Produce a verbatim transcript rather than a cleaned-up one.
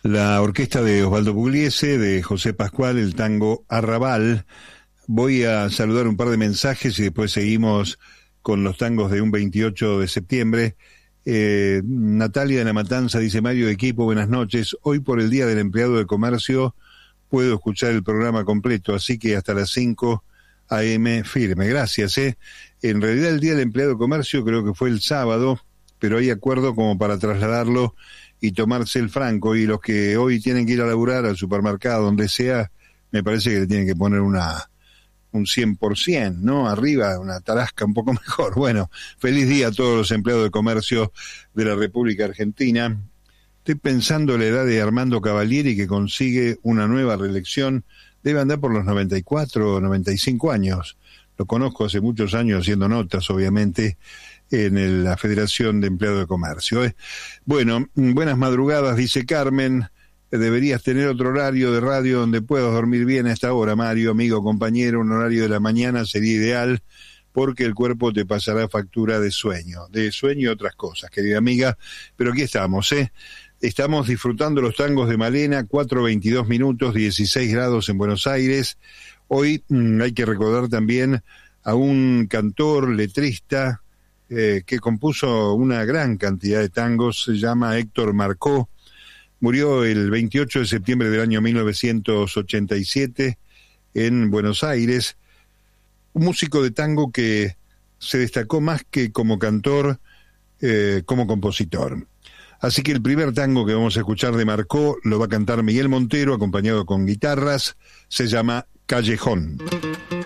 La orquesta de Osvaldo Pugliese, de José Pascual, el tango Arrabal. Voy a saludar un par de mensajes y después seguimos con los tangos de un veintiocho de septiembre. Eh, Natalia de La Matanza dice: Mario, equipo, buenas noches. Hoy por el Día del Empleado de Comercio puedo escuchar el programa completo, así que hasta las cinco a eme firme. Gracias, eh. En realidad el Día del Empleado de Comercio creo que fue el sábado, pero hay acuerdo como para trasladarlo y tomarse el franco, y los que hoy tienen que ir a laburar al supermercado, donde sea, me parece que le tienen que poner una un cien por ciento, ¿no? Arriba, una tarasca un poco mejor. Bueno, feliz día a todos los empleados de comercio de la República Argentina. Estoy pensando en la edad de Armando Cavalieri, que consigue una nueva reelección. Debe andar por los noventa y cuatro o noventa y cinco años. Lo conozco hace muchos años haciendo notas, obviamente, en el, la Federación de Empleados de Comercio. ¿eh? Bueno, buenas madrugadas, dice Carmen. Deberías tener otro horario de radio donde puedas dormir bien a esta hora, Mario, amigo, compañero. Un horario de la mañana sería ideal, porque el cuerpo te pasará factura de sueño, de sueño y otras cosas, querida amiga. Pero aquí estamos, ¿eh? Estamos disfrutando los tangos de Malena, cuatro veintidós minutos, dieciséis grados en Buenos Aires. Hoy mmm, hay que recordar también a un cantor, letrista, eh, que compuso una gran cantidad de tangos, se llama Héctor Marcó. Murió el veintiocho de septiembre del año mil novecientos ochenta y siete en Buenos Aires. Un músico de tango que se destacó más que como cantor, eh, como compositor. Así que el primer tango que vamos a escuchar de Marcó lo va a cantar Miguel Montero, acompañado con guitarras. Se llama Callejón.